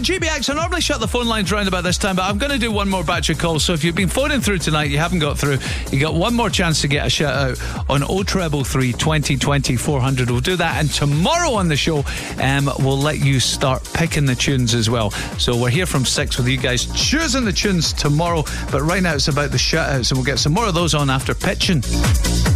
GBX, I normally shut the phone lines round about this time, but I'm going to do one more batch of calls. So if you've been phoning through tonight, you haven't got through, you got one more chance to get a shout out on 0333 2020 400. We'll do that, and tomorrow on the show, we'll let you start picking the tunes as well. So we're here from 6 with you guys choosing the tunes tomorrow, but right now it's about the shout outs, and we'll get some more of those on after Pitching.